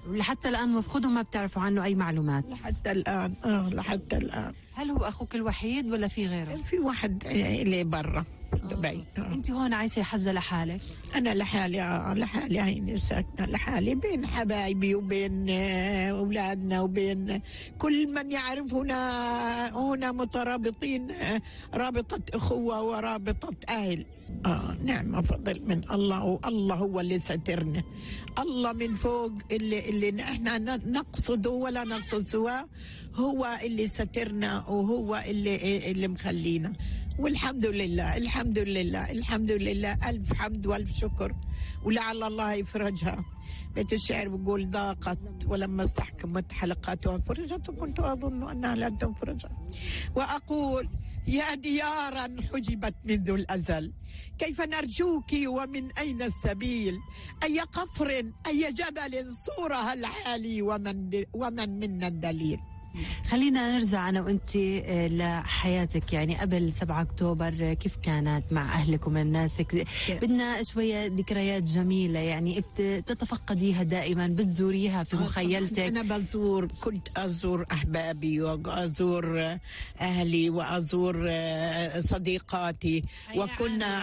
لحتى الآن مفقود وما بتعرفوا عنه أي معلومات؟ لحتى الآن لحتى الآن. هل هو أخوك الوحيد ولا في غيره؟ في واحد اللي برا دبي. أنت هون عايشة حجة لحالك؟ أنا لحالي لحالي، هيني ساكنة لحالي بين حبايبي وبين أولادنا وبين كل من يعرفنا هنا، مترابطين رابطة أخوة ورابطة أهل. نعمة فضل من الله، والله هو اللي سترنا. الله من فوق اللي احنا نقصده ولا نقصد سواه، هو اللي سترنا وهو اللي مخلينا. والحمد لله الحمد لله الحمد لله، ألف حمد وألف شكر، ولعل الله يفرجها. بيت الشعر بيقول: ضاقت ولما استحكمت حلقاتها فرجت، وكنت أظن أنها لن تنفرج. وأقول: يا ديارا حجبت منذ الأزل، كيف نرجوك ومن أين السبيل؟ أي قفر أي جبل صورها العالي، ومن منا الدليل. خلينا نرجع أنا وأنت لحياتك، يعني قبل 7 أكتوبر كيف كانت مع أهلك ومن ناسك؟ بدنا شوية ذكريات جميلة يعني تتفقديها دائما، بتزوريها في مخيلتك. أنا كنت أزور أحبابي وأزور أهلي وأزور صديقاتي، وكنا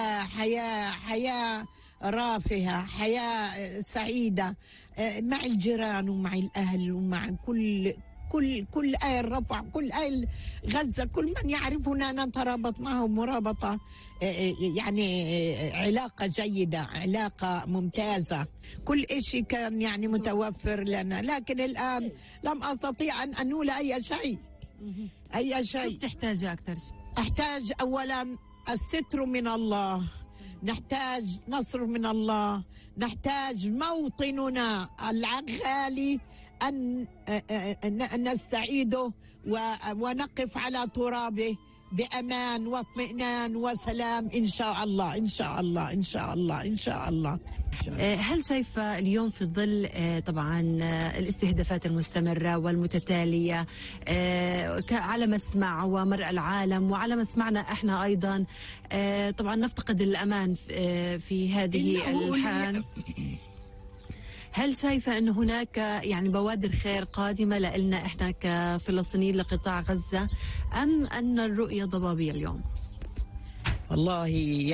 حياة رافهة، حياة سعيدة مع الجيران ومع الأهل ومع كل أهل رفح، كل أهل غزة، كل من يعرفنا نترابط معهم مرابطة يعني علاقة جيدة، علاقة ممتازة، كل إشي كان يعني متوفر لنا. لكن الآن لم أستطيع أن أنول أي شيء. شو بتحتاجي أكثر شيء؟ أحتاج أولا الستر من الله، نحتاج نصر من الله، نحتاج موطننا الغالي أن نستعيده ونقف على ترابه بأمان واطمئنان وسلام إن شاء الله إن شاء الله إن شاء الله إن شاء الله. هل شايفة اليوم في ظل طبعا الاستهدافات المستمرة والمتتالية على مسمع ومرأى العالم وعلى مسمعنا احنا أيضا، طبعا نفتقد الأمان في هذه الحال، هل شايفة أن هناك يعني بوادر خير قادمة لنا إحنا كفلسطينيين لقطاع غزة، أم أن الرؤية ضبابية اليوم؟ والله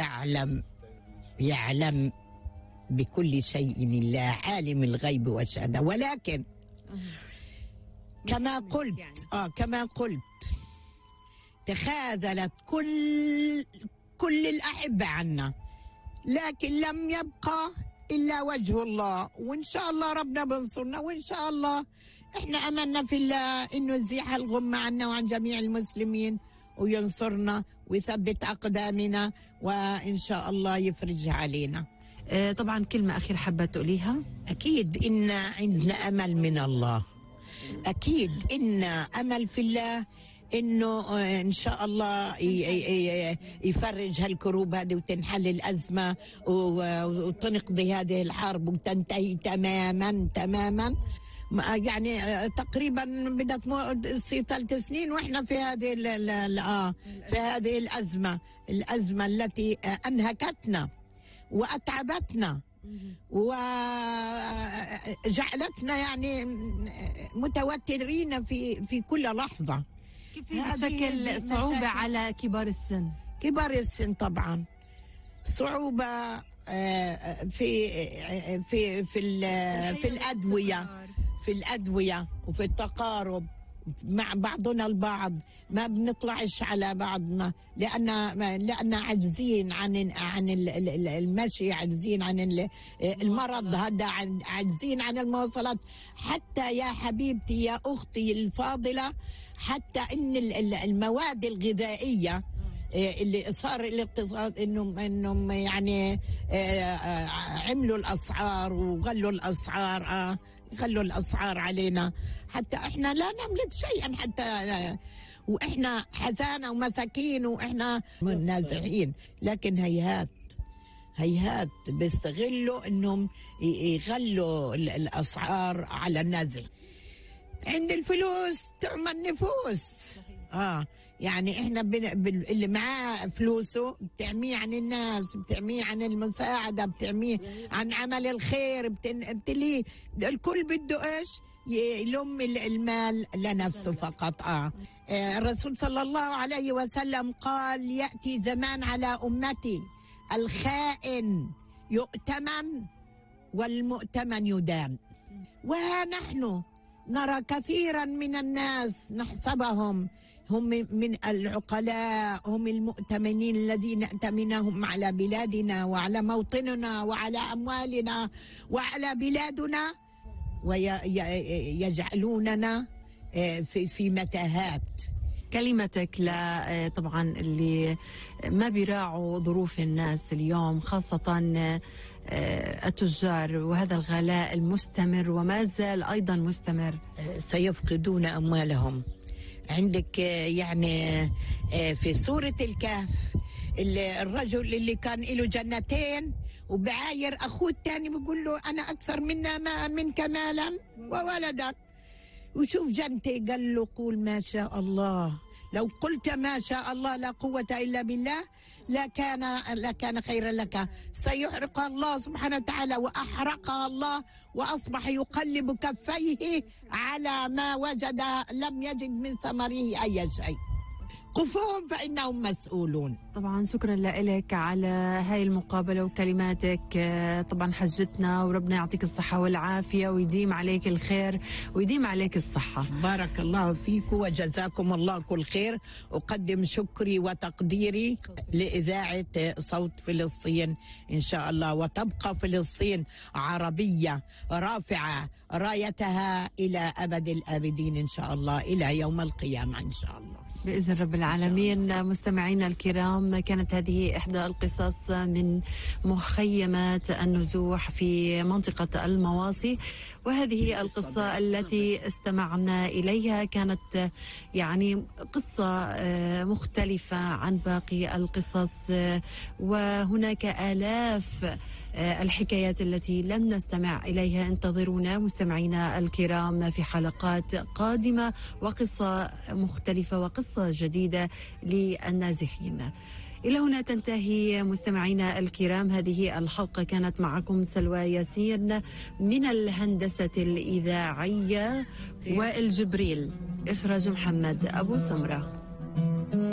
يعلم بكل شيء الله، عالم الغيب والشهادة. ولكن كما قلت تخاذلت كل الأحبة عنا، لكن لم يبقى إلا وجه الله، وإن شاء الله ربنا بنصرنا، وإن شاء الله إحنا أملنا في الله إنه يزيح الغمة عنا وعن جميع المسلمين وينصرنا ويثبت أقدامنا، وإن شاء الله يفرج علينا. طبعا كلمة أخيرة حابة تقوليها؟ أكيد إن عندنا أمل من الله، أكيد إن أمل في الله إنه إن شاء الله يفرج هالكروب هذه وتنحل الأزمة وتنقضي هذه الحرب وتنتهي تماما. يعني تقريبا بدأت تصير 3 سنين وإحنا في هذه في هذه الأزمة التي أنهكتنا وأتعبتنا وجعلتنا يعني متوترين في كل لحظة. كيف بتشكل صعوبة على كبار السن؟ كبار السن طبعا صعوبة في الأدوية وفي التقارب مع بعضنا البعض، ما بنطلعش على بعضنا لأن عاجزين عن المشي، عاجزين عن المرض هذا، عاجزين عن المواصلات. حتى يا حبيبتي يا أختي الفاضلة، حتى إن المواد الغذائية اللي صار الاقتصاد انهم يعني عملوا الاسعار وغلوا الاسعار، غلوا الاسعار علينا، حتى احنا لا نملك شيئا، حتى واحنا حزانه ومساكين واحنا نازحين. لكن هيهات بيستغلوا انهم يغلوا الاسعار على النازح. عند الفلوس تعمل نفوس. يعني احنا اللي معاه فلوسه بتعميه عن الناس، بتعميه عن المساعدة، بتعميه عن عمل الخير، بتليه. الكل بده ايش؟ يلم المال لنفسه فقط. الرسول صلى الله عليه وسلم قال: يأتي زمان على أمتي الخائن يؤتمن والمؤتمن يدان. ونحن نرى كثيرا من الناس نحسبهم هم من العقلاء، هم المؤتمنين الذين نأتمنهم على بلادنا وعلى موطننا وعلى أموالنا وعلى بلادنا، ويجعلوننا في متاهات. كلمتك طبعا اللي ما بيراعوا ظروف الناس اليوم، خاصة التجار، وهذا الغلاء المستمر وما زال أيضا مستمر. سيفقدون أموالهم. عندك يعني في سورة الكهف الرجل اللي كان له جنتين وبعاير أخوه الثاني بيقول له: أنا أكثر منك مالا وولدا، وشوف جنتي. قال له: قول ما شاء الله. لو قلت ما شاء الله لا قوة إلا بالله لكان خيرا لك. سيحرق الله سبحانه وتعالى، وأحرقها الله، وأصبح يقلب كفيه على ما وجد، لم يجد من ثمره أي شيء. قفوهم فإنهم مسؤولون. طبعا شكرا لك على هاي المقابلة وكلماتك. طبعا حجتنا، وربنا يعطيك الصحة والعافية ويديم عليك الخير ويديم عليك الصحة. بارك الله فيك وجزاكم الله كل خير. أقدم شكري وتقديري لإذاعة صوت فلسطين إن شاء الله، وتبقى فلسطين عربية رافعة رايتها إلى أبد الآبدين إن شاء الله، إلى يوم القيامة إن شاء الله بإذن رب العالمين. مستمعينا الكرام، كانت هذه إحدى القصص من مخيمات النزوح في منطقة المواصي، وهذه القصة التي استمعنا إليها كانت يعني قصة مختلفة عن باقي القصص، وهناك آلاف الحكايات التي لم نستمع إليها. انتظرونا مستمعينا الكرام في حلقات قادمة وقصة مختلفة وقصة جديدة للنازحين. إلى هنا تنتهي مستمعينا الكرام هذه الحلقة. كانت معكم سلوى ياسين من الهندسة الإذاعية، والجبريل إخراج محمد أبو سمرة.